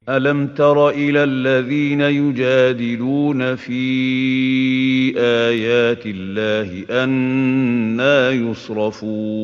ألم تر إلى الذين يجادلون في آيات الله أنى يصرفون